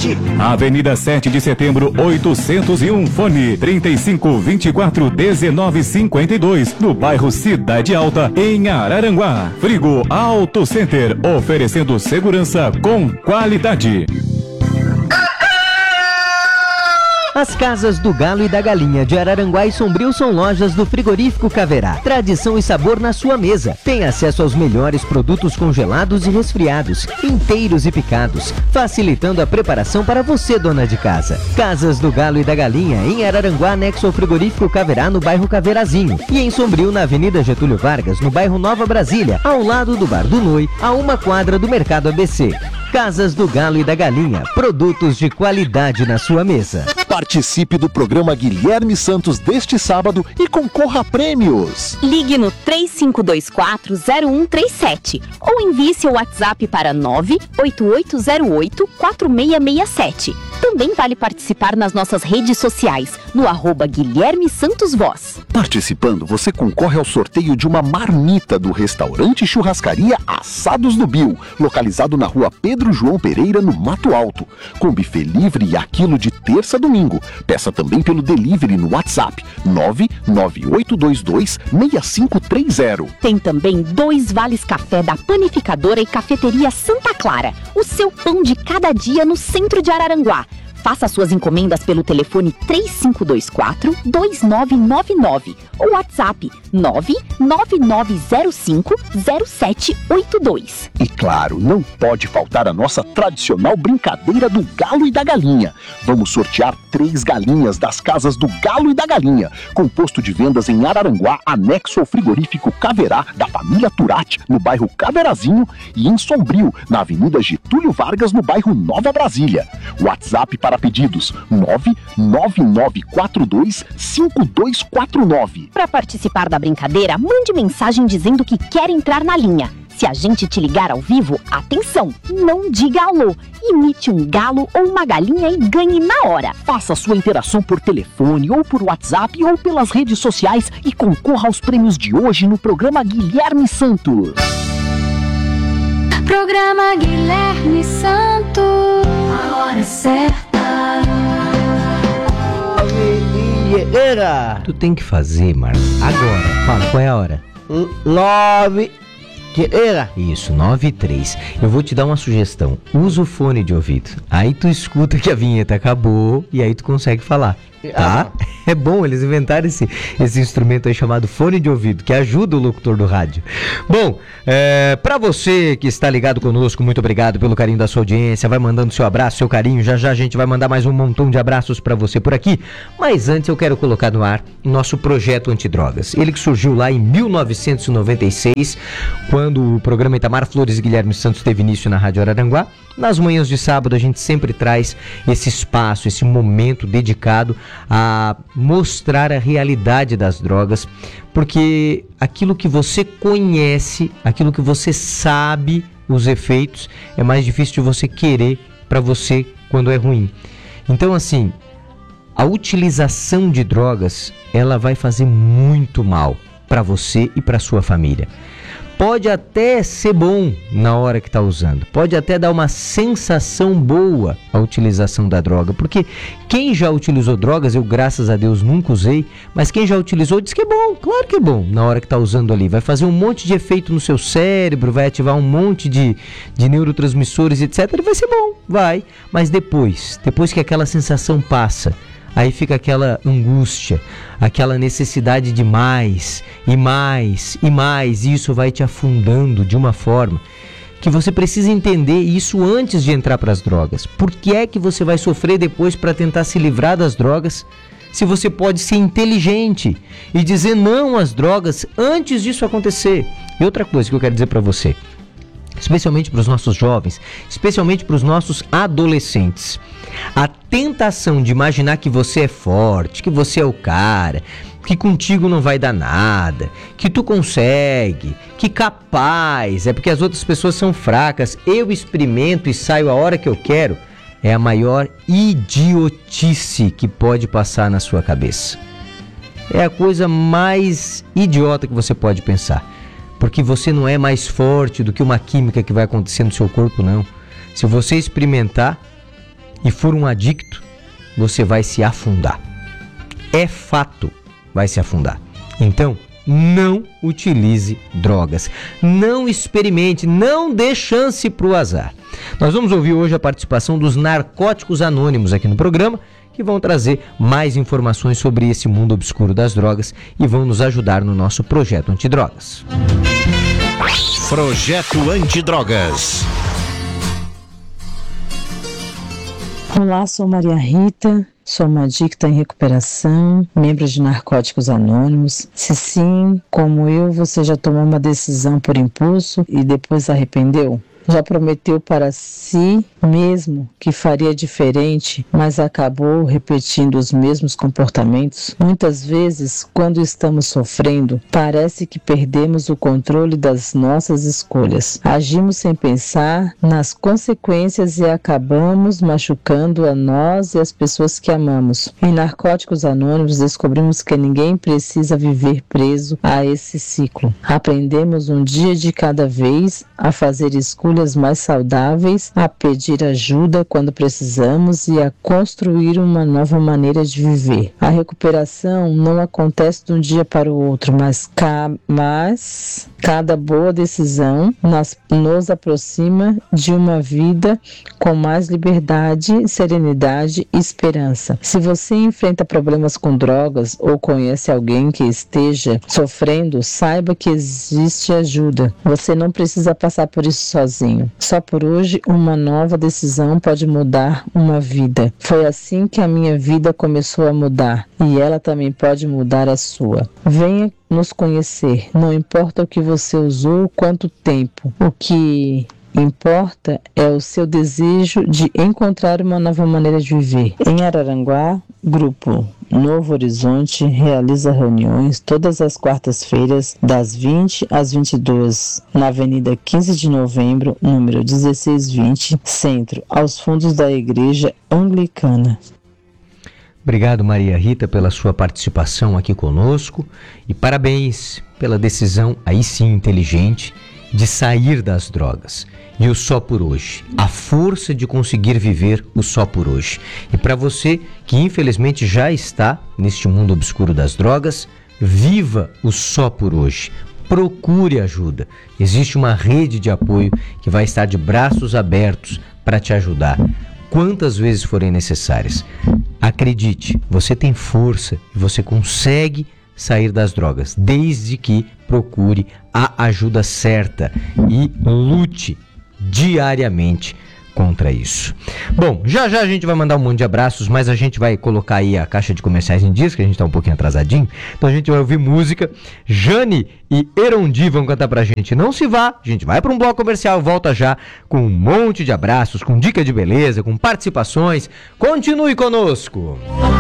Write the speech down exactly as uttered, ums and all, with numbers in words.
Sete. Avenida sete de Setembro, oitocentos e um, fone trinta e cinco, vinte e quatro, dezenove, cinquenta e dois, no bairro Cidade Alta, em Araranguá. Frigo Auto Center, oferecendo segurança com qualidade. As Casas do Galo e da Galinha de Araranguá e Sombrio são lojas do Frigorífico Caverá. Tradição e sabor na sua mesa. Tem acesso aos melhores produtos congelados e resfriados, inteiros e picados, facilitando a preparação para você, dona de casa. Casas do Galo e da Galinha em Araranguá, anexo ao Frigorífico Caverá, no bairro Caveirazinho. E em Sombrio, na Avenida Getúlio Vargas, no bairro Nova Brasília, ao lado do Bar do Noi, a uma quadra do Mercado A B C. Casas do Galo e da Galinha, produtos de qualidade na sua mesa. Participe do programa Guilherme Santos deste sábado e concorra a prêmios. Ligue no três cinco dois quatro, zero um três sete ou envie seu WhatsApp para nove oito oito zero oito, quatro seis seis sete. Também vale participar nas nossas redes sociais, no arroba Guilherme Santos Voz. Participando, você concorre ao sorteio de uma marmita do restaurante e churrascaria Assados do Bill, localizado na rua Pedro João Pereira, no Mato Alto, com buffet livre e aquilo de terça a domingo. Peça também pelo delivery no WhatsApp nove nove oito dois dois, seis cinco três zero. Tem também dois vales café da Panificadora e Cafeteria Santa Clara, o seu pão de cada dia no centro de Araranguá. Faça suas encomendas pelo telefone três cinco dois quatro, dois nove nove nove ou WhatsApp nove nove nove zero cinco, zero sete oito dois. E claro, não pode faltar a nossa tradicional brincadeira do Galo e da Galinha. Vamos sortear três galinhas das Casas do Galo e da Galinha, com posto de vendas em Araranguá, anexo ao frigorífico Caverá, da família Turati, no bairro Caveirazinho, e em Sombrio, na Avenida Getúlio Vargas, no bairro Nova Brasília. WhatsApp para pedidos nove nove nove quatro dois, cinco dois quatro nove. Para participar da brincadeira, mande mensagem dizendo que quer entrar na linha. Se a gente te ligar ao vivo, atenção, não diga alô. Imite um galo ou uma galinha e ganhe na hora. Faça sua interação por telefone ou por WhatsApp ou pelas redes sociais e concorra aos prêmios de hoje no programa Guilherme Santos. Programa Guilherme Santos, a hora certa. Era. Tu tem que fazer, Marlon. Agora. Fala, qual é a hora? Nove. Era. Isso, nove e três. Eu vou te dar uma sugestão. Usa o fone de ouvido. Aí tu escuta que a vinheta acabou e aí tu consegue falar. Tá? É bom, eles inventaram esse, esse instrumento aí chamado fone de ouvido, que ajuda o locutor do rádio. Bom, é, pra você que está ligado conosco, muito obrigado pelo carinho da sua audiência. Vai mandando seu abraço, seu carinho. Já já a gente vai mandar mais um montão de abraços pra você por aqui. Mas antes eu quero colocar no ar o nosso projeto antidrogas. Ele que surgiu lá em mil novecentos e noventa e seis, quando o programa Itamar Flores e Guilherme Santos teve início na Rádio Araranguá. Nas manhãs de sábado a gente sempre traz esse espaço, esse momento dedicado a mostrar a realidade das drogas, porque aquilo que você conhece, aquilo que você sabe os efeitos, é mais difícil de você querer para você quando é ruim. Então, assim, a utilização de drogas, ela vai fazer muito mal para você e para sua família. Pode até ser bom na hora que está usando, pode até dar uma sensação boa a utilização da droga, porque quem já utilizou drogas, eu graças a Deus nunca usei, mas quem já utilizou diz que é bom, claro que é bom na hora que está usando ali, vai fazer um monte de efeito no seu cérebro, vai ativar um monte de, de neurotransmissores, etcétera, e vai ser bom, vai, mas depois, depois que aquela sensação passa, aí fica aquela angústia, aquela necessidade de mais, e mais, e mais, e isso vai te afundando de uma forma que você precisa entender isso antes de entrar para as drogas. Por que é que você vai sofrer depois para tentar se livrar das drogas, se você pode ser inteligente e dizer não às drogas antes disso acontecer? E outra coisa que eu quero dizer para você, especialmente para os nossos jovens, especialmente para os nossos adolescentes. A tentação de imaginar que você é forte, que você é o cara, que contigo não vai dar nada, que tu consegue, que capaz, é porque as outras pessoas são fracas, eu experimento e saio a hora que eu quero, é a maior idiotice que pode passar na sua cabeça. É a coisa mais idiota que você pode pensar. Porque você não é mais forte do que uma química que vai acontecer no seu corpo, não. Se você experimentar, e for um adicto, você vai se afundar. É fato, vai se afundar. Então, não utilize drogas. Não experimente, não dê chance para o azar. Nós vamos ouvir hoje a participação dos Narcóticos Anônimos aqui no programa, que vão trazer mais informações sobre esse mundo obscuro das drogas e vão nos ajudar no nosso projeto antidrogas. Projeto Antidrogas. Olá, sou Maria Rita, sou uma adicta em recuperação, membro de Narcóticos Anônimos. Se sim, como eu, você já tomou uma decisão por impulso e depois arrependeu? Já prometeu para si mesmo que faria diferente, mas acabou repetindo os mesmos comportamentos? Muitas vezes, quando estamos sofrendo, parece que perdemos o controle das nossas escolhas. Agimos sem pensar nas consequências e acabamos machucando a nós e as pessoas que amamos. Em Narcóticos Anônimos, descobrimos que ninguém precisa viver preso a esse ciclo. Aprendemos um dia de cada vez a fazer escolhas mais saudáveis, a pedir ajuda quando precisamos e a construir uma nova maneira de viver. A recuperação não acontece de um dia para o outro, mas, ca... mas cada boa decisão nas... nos aproxima de uma vida com mais liberdade, serenidade e esperança. Se você enfrenta problemas com drogas ou conhece alguém que esteja sofrendo, saiba que existe ajuda. Você não precisa passar por isso sozinho. Só por hoje, uma nova decisão pode mudar uma vida. Foi assim que a minha vida começou a mudar e ela também pode mudar a sua. Venha nos conhecer. Não importa o que você usou, quanto tempo. O que importa é o seu desejo de encontrar uma nova maneira de viver. Em Araranguá, Grupo Novo Horizonte realiza reuniões todas as quartas-feiras, das vinte às vinte e duas, na Avenida quinze de Novembro, número dezesseis vinte, Centro, aos fundos da Igreja Anglicana. Obrigado, Maria Rita, pela sua participação aqui conosco e parabéns pela decisão, aí sim inteligente, de sair das drogas. E o só por hoje, a força de conseguir viver o só por hoje. E para você que infelizmente já está neste mundo obscuro das drogas, viva o só por hoje. Procure ajuda. Existe uma rede de apoio que vai estar de braços abertos para te ajudar quantas vezes forem necessárias. Acredite, você tem força e você consegue sair das drogas, desde que procure a ajuda certa e lute diariamente contra isso. Bom, já já a gente vai mandar um monte de abraços, mas a gente vai colocar aí a caixa de comerciais em disco, que a gente tá um pouquinho atrasadinho, então a gente vai ouvir música. Jane e Erondi vão cantar pra gente. Não se vá, a gente vai para um bloco comercial, volta já com um monte de abraços, com dica de beleza, com participações. Continue conosco!